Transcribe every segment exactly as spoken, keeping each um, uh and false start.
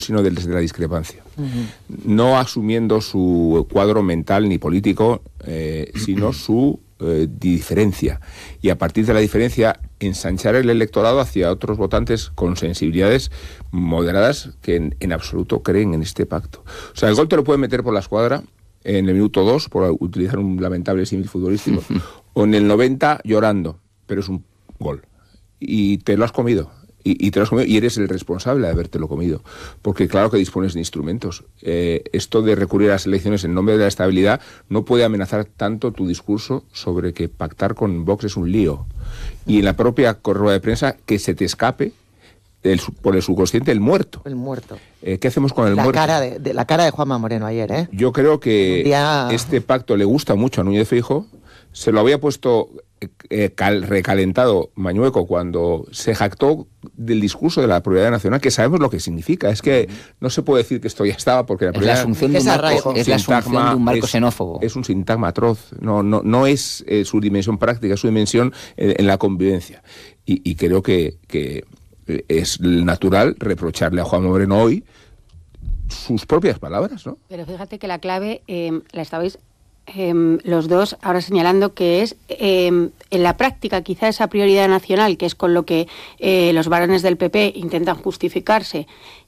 sino desde la discrepancia. Uh-huh. No asumiendo su cuadro mental ni político, eh, sino su eh, diferencia. Y a partir de la diferencia, ensanchar el electorado hacia otros votantes con sensibilidades moderadas que en, en absoluto creen en este pacto. O sea, el gol te lo puede meter por la escuadra en el minuto dos, por utilizar un lamentable símil futbolístico, uh-huh. o en el noventa llorando, pero es un gol. Y te lo has comido. Y, y te lo has comido y eres el responsable de habértelo comido, porque claro que dispones de instrumentos. Eh, esto de recurrir a las elecciones en nombre de la estabilidad no puede amenazar tanto tu discurso sobre que pactar con Vox es un lío. Y en la propia rueda de prensa, que se te escape el, por el subconsciente el muerto. El muerto. Eh, ¿Qué hacemos con el la muerto? Cara de, de, la cara de Juanma Moreno ayer, ¿eh? Yo creo que día... este pacto le gusta mucho a Núñez Feijóo. Se lo había puesto eh, cal, recalentado Mañueco cuando se jactó del discurso de la prioridad nacional, que sabemos lo que significa. Es que no se puede decir que esto ya estaba, porque la prioridad... Es la asunción de un marco, es la asunción de un marco es, xenófobo. Es un sintagma atroz. No, no, no es eh, su dimensión práctica, es su dimensión en, en la convivencia. Y, y creo que, que es natural reprocharle a Juanma Moreno hoy sus propias palabras, ¿no? Pero fíjate que la clave eh, la estabais eh, los dos ahora señalando que es eh, en la práctica quizá esa prioridad nacional, que es con lo que eh, los varones del P P intentan justificarse,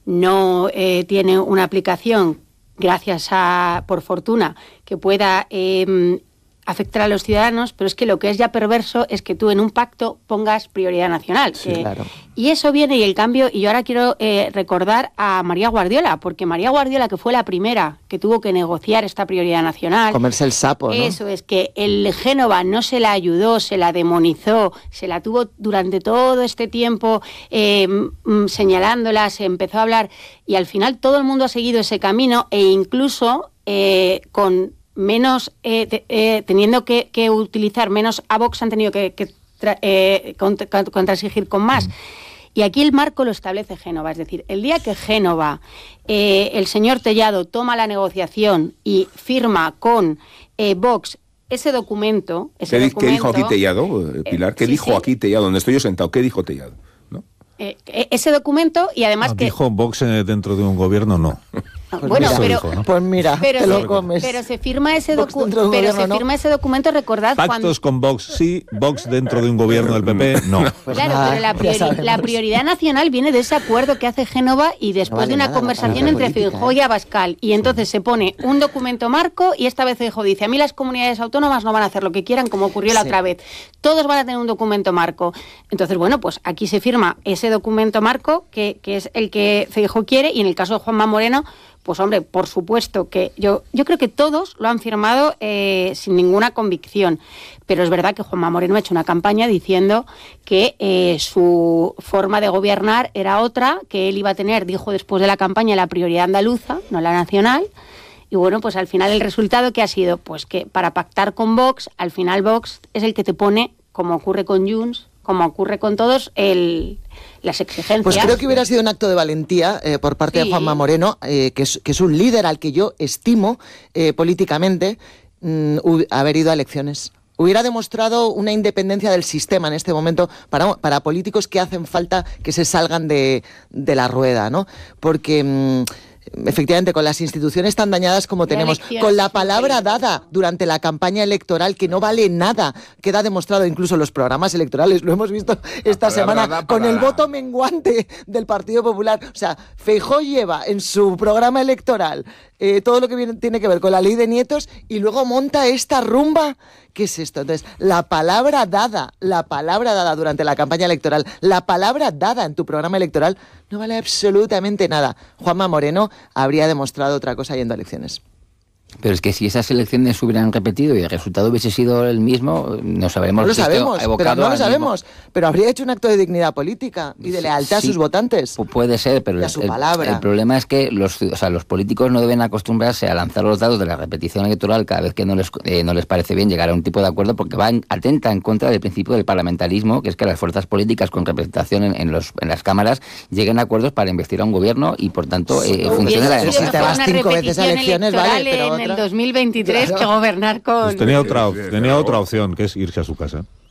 no eh, tiene una aplicación, gracias a, por fortuna, que pueda eh, afectar a los ciudadanos, pero es que lo que es ya perverso es que tú en un pacto pongas prioridad nacional. Sí, eh, claro. Y eso viene, y el cambio, y yo ahora quiero eh, recordar a María Guardiola, porque María Guardiola, que fue la primera que tuvo que negociar esta prioridad nacional... Comerse el sapo, ¿no? Eso es, que el Génova no se la ayudó, se la demonizó, se la tuvo durante todo este tiempo eh, señalándola, se empezó a hablar, y al final todo el mundo ha seguido ese camino, e incluso eh, con... menos eh, te, eh, teniendo que, que utilizar menos a Vox han tenido que, que tra, eh, contra, contrasigir con más. Y aquí el marco lo establece Génova, es decir, el día que Génova, eh, el señor Tellado toma la negociación y firma con eh, Vox ese documento, ese ¿Qué, documento... ¿Qué dijo aquí Tellado, Pilar? ¿Qué eh, sí, dijo sí. aquí Tellado? Donde estoy yo sentado, ¿qué dijo Tellado? ¿No? Eh, ese documento y además no, que... Dijo Vox dentro de un gobierno, no. Pues bueno, mira, pero, dijo, ¿no? pues mira, pero te se, lo comes. pero se firma ese Vox documento, dentro de un pero gobierno, se firma ¿no? ese documento, recordad Pactos cuando... con Vox sí, Vox dentro de un gobierno del P P no. Pues claro, nada, pero la, ya priori- sabemos. la prioridad nacional viene de ese acuerdo que hace Génova y después No vale de una nada, conversación la entre política, Feijóo ¿eh? y Abascal. Y entonces se pone un documento marco y esta vez Feijóo dice, a mí las comunidades autónomas no van a hacer lo que quieran, como ocurrió la Sí. otra vez. Todos van a tener un documento marco. Entonces, bueno, pues aquí se firma ese documento marco que, que es el que Feijóo quiere, y en el caso de Juanma Moreno, pues hombre, por supuesto que yo yo creo que todos lo han firmado eh, sin ninguna convicción, pero es verdad que Juanma Moreno ha hecho una campaña diciendo que eh, su forma de gobernar era otra, que él iba a tener, dijo después de la campaña, la prioridad andaluza, no la nacional, y bueno, pues al final el resultado que ha sido, pues que para pactar con Vox, al final Vox es el que te pone, como ocurre con Junts, como ocurre con todos, el, las exigencias. Pues creo que hubiera sido un acto de valentía eh, por parte Sí. de Juanma Moreno, eh, que, es, que es un líder al que yo estimo eh, políticamente, mm, hu- haber ido a elecciones. Hubiera demostrado una independencia del sistema en este momento para, para políticos que hacen falta que se salgan de, de la rueda, ¿no? Porque... Mm, efectivamente, con las instituciones tan dañadas como tenemos, con la palabra dada durante la campaña electoral, que no vale nada, queda demostrado incluso en los programas electorales, lo hemos visto esta semana con el voto menguante del Partido Popular. O sea, Feijóo lleva en su programa electoral eh, todo lo que viene, tiene que ver con la ley de nietos, y luego monta esta rumba. ¿Qué es esto? Entonces, la palabra dada, la palabra dada durante la campaña electoral, la palabra dada en tu programa electoral, no vale absolutamente nada. Juanma Moreno habría demostrado otra cosa yendo a elecciones. Pero es que si esas elecciones se hubieran repetido y el resultado hubiese sido el mismo, nos habremos No lo visto sabemos, pero evocado no lo al sabemos. mismo... Pero habría hecho un acto de dignidad política y de lealtad Sí, a sus votantes. pu- puede ser, pero Y a el, su el- palabra. el problema es que los, o sea, los políticos no deben acostumbrarse a lanzar los dados de la repetición electoral cada vez que no les, eh, no les parece bien llegar a un tipo de acuerdo, porque va en, atenta en contra del principio del parlamentarismo, que es que las fuerzas políticas con representación en, en, los, en las cámaras lleguen a acuerdos para investir a un gobierno y, por tanto, eh, funcione la eso sí, democracia. te vas cinco veces a elecciones, vale, pero en otra... el dos mil veintitrés Claro. que gobernar con... Pues tenía otra, tenía otra opción, que es irse a su casa.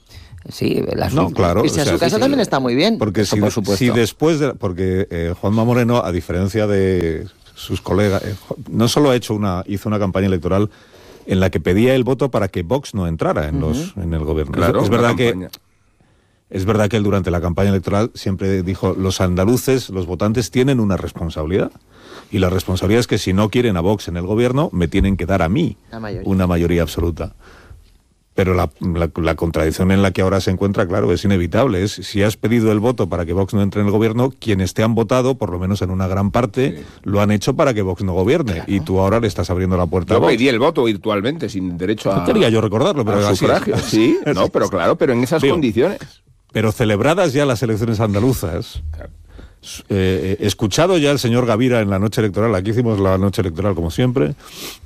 Sí, las No, claro. Y si o a sea, su casa sí, también sí. está muy bien. Porque Eso si, por supuesto. si después de... Porque eh, Juanma Moreno, a diferencia de sus colegas, eh, no solo ha hecho una, hizo una campaña electoral en la que pedía el voto para que Vox no entrara en, los, en el gobierno. Claro, es, es una verdad que... campaña. Es verdad que él durante la campaña electoral siempre dijo, los andaluces, los votantes tienen una responsabilidad. Y la responsabilidad es que si no quieren a Vox en el gobierno, me tienen que dar a mí La mayoría. una mayoría absoluta. Pero la, la, la contradicción en la que ahora se encuentra, claro, es inevitable. Es si has pedido el voto para que Vox no entre en el gobierno, quienes te han votado, por lo menos en una gran parte, Sí. lo han hecho para que Vox no gobierne. Claro. Y tú ahora le estás abriendo la puerta Yo a Vox. pedí el voto virtualmente, sin derecho a... No quería yo recordarlo, pero a así es. sufragio. Sí, no, pero claro, pero en esas Digo, condiciones. Pero celebradas ya las elecciones andaluzas, Claro. eh, escuchado ya el señor Gavira en la noche electoral, aquí hicimos la noche electoral como siempre,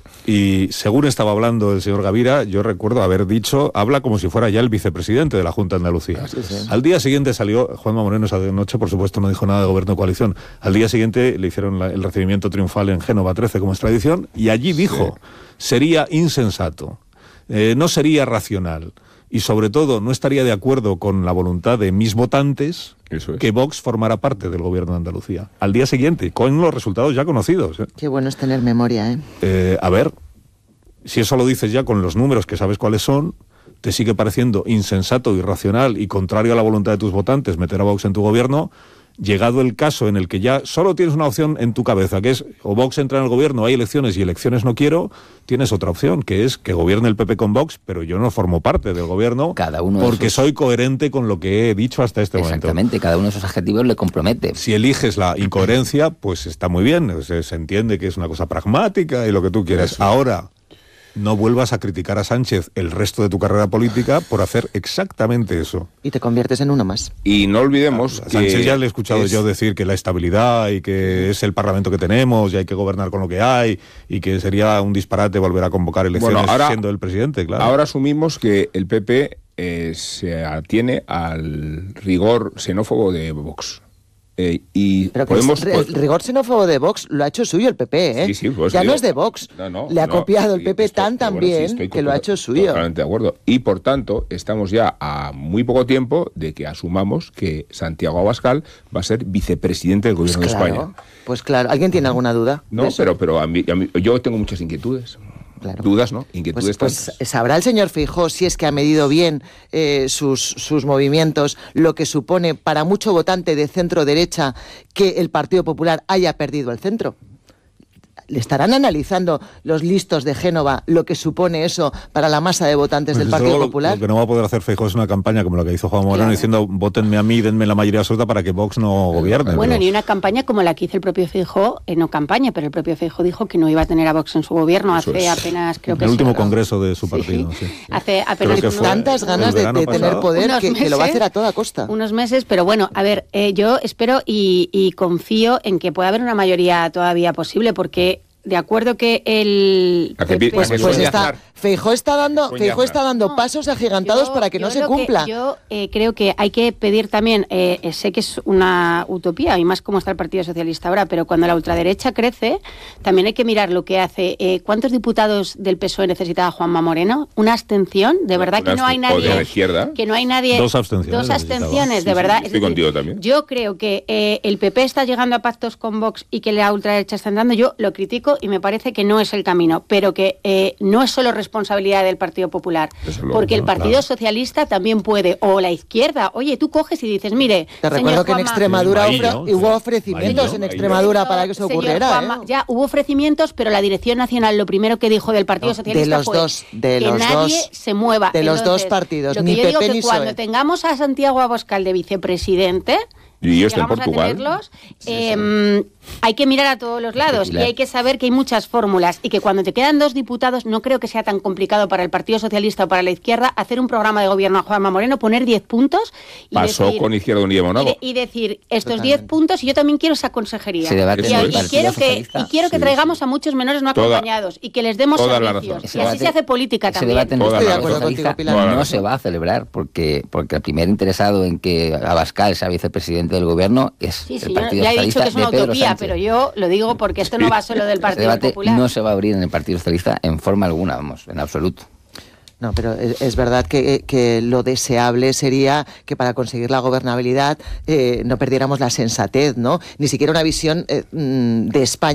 y según estaba hablando el señor Gavira, yo recuerdo haber dicho, habla como si fuera ya el vicepresidente de la Junta de Andalucía. Sí, sí. Al día siguiente salió, Juanma Moreno esa noche por supuesto no dijo nada de gobierno de coalición, al día siguiente le hicieron la, el recibimiento triunfal en Génova trece como es tradición, y allí dijo, sería insensato, eh, no sería racional, y sobre todo no estaría de acuerdo con la voluntad de mis votantes Eso es. que Vox formara parte del gobierno de Andalucía. Al día siguiente, con los resultados ya conocidos. ¿eh? Qué bueno es tener memoria, ¿eh? Eh, a ver, si eso lo dices ya con los números que sabes cuáles son, te sigue pareciendo insensato, irracional y contrario a la voluntad de tus votantes meter a Vox en tu gobierno, llegado el caso en el que ya solo tienes una opción en tu cabeza, que es o Vox entra en el gobierno, hay elecciones y elecciones no quiero, tienes otra opción, que es que gobierne el P P con Vox, pero yo no formo parte del gobierno Cada uno de porque esos- soy coherente con lo que he dicho hasta este momento. Exactamente, cada uno de esos adjetivos le compromete. Si eliges la incoherencia, pues está muy bien, se, se entiende que es una cosa pragmática y lo que tú quieras. Eso. Ahora, no vuelvas a criticar a Sánchez el resto de tu carrera política por hacer exactamente eso. Y te conviertes en uno más. Y no olvidemos A que... Sánchez ya le he escuchado es- yo decir que la estabilidad y que es el Parlamento que tenemos y hay que gobernar con lo que hay y que sería un disparate volver a convocar elecciones Bueno, ahora- siendo el presidente, claro. Ahora asumimos que el P P eh, se atiene al rigor xenófobo de Vox. Eh, y Pero que podemos... el, el rigor xenófobo de Vox lo ha hecho suyo el P P, ¿eh? Sí, sí, pues ya digo, no es de Vox. no, no, Le ha no, copiado el sí, P P estoy- tan tan bueno, sí, bien estoy que lo ha total- hecho suyo. Totalmente de acuerdo. Y por tanto, estamos ya a muy poco tiempo de que asumamos que Santiago Abascal va a ser vicepresidente del Pues gobierno claro, de España. pues claro. ¿Alguien tiene alguna duda? No, de eso? pero, pero a mí, a mí- yo tengo muchas inquietudes. Claro. Dudas, ¿no? Inquietudes Pues, pues tantas. sabrá el señor Feijóo si es que ha medido bien eh, sus, sus movimientos, lo que supone para mucho votante de centro-derecha que el Partido Popular haya perdido el centro. ¿Le estarán analizando los listos de Génova lo que supone eso para la masa de votantes Pues del desde Partido luego, lo- Popular? Lo que no va a poder hacer Feijóo es una campaña como la que hizo Juan Moreno Claro. diciendo votenme a mí, denme la mayoría absoluta para que Vox no gobierne. Bueno, pero- ni una campaña como la que hizo el propio Feijóo, eh, no campaña, pero el propio Feijóo dijo que no iba a tener a Vox en su gobierno Eso hace es. apenas, creo que el sí, último ¿no? congreso de su Sí. partido. Sí. Hace apenas Creo que fue Tantas el ganas de, verano de tener pasado. poder Unos que, que lo va a hacer meses, a toda costa. Unos meses, pero bueno, a ver, eh, yo espero y, y confío en que pueda haber una mayoría todavía posible, porque de acuerdo que el... La que pi- Pues, la que pues sueña está, Aznar. Feijóo está dando, Sueña Feijóo Aznar. está dando No, pasos agigantados yo- para que no yo se lo cumpla. yo eh, creo que hay que pedir también, eh, eh, sé que es una utopía, y más como está el Partido Socialista ahora, pero cuando la ultraderecha crece, también hay que mirar lo que hace. Eh, ¿Cuántos diputados del P S O E necesitaba Juanma Moreno? ¿Una abstención? De verdad Una que no hay absten- o de nadie... la izquierda. Que no hay nadie... Dos abstenciones Dos necesitaba. abstenciones, Sí, de sí, verdad. estoy contigo también. Yo creo que eh, el P P está llegando a pactos con Vox y que la ultraderecha está entrando. Yo lo critico y me parece que no es el camino, pero que eh, no es solo responsabilidad del Partido Popular, Desde luego, porque el no, Partido claro. Socialista también puede, o la izquierda. Oye, tú coges y dices, mire, Te recuerdo señor que en Juanma- Extremadura Maíño, ofre- sí. hubo ofrecimientos Maíño, en Maíño. Extremadura para que eso Señor ocurriera. Juanma, ¿eh? ya hubo ofrecimientos, pero la Dirección Nacional lo primero que dijo del Partido No, Socialista de los fue dos, de que los nadie dos- se mueva. de los dos Entonces, partidos, lo que ni yo P P digo ni que cuando P S O E. tengamos a Santiago Abascal de vicepresidente, Y yo estoy en llegamos a Portugal. tenerlos, eh, hay que mirar a todos los lados y Pilar. hay que saber que hay muchas fórmulas y que cuando te quedan dos diputados no creo que sea tan complicado para el Partido Socialista o para la izquierda hacer un programa de gobierno a Juanma Moreno, poner diez puntos y Pasó decir, con Izquierda Unida y, Monago. de- y decir estos Totalmente. diez puntos y yo también quiero esa consejería. Se debate y, en el y Partido quiero que, Socialista. y quiero que Sí, traigamos sí. a muchos menores no Toda- acompañados y que les demos toda la servicios. razón. Y Ese así debate- se hace política ese también. debate en Toda el la Partido razón. Estoy de acuerdo Socialista contigo, Pilar. Toda la no razón. se va a celebrar porque, porque el primer interesado en que Abascal sea vicepresidente del gobierno es Sí, sí, el yo Partido ya he dicho Socialista que es una de Pedro utopía, Sánchez. pero yo lo digo porque esto no va solo del Ese Partido debate Popular. no se va a abrir en el Partido Socialista en forma alguna, vamos, en absoluto. No, pero es, es verdad que, que lo deseable sería que para conseguir la gobernabilidad eh, no perdiéramos la sensatez, ¿no? Ni siquiera una visión eh, de España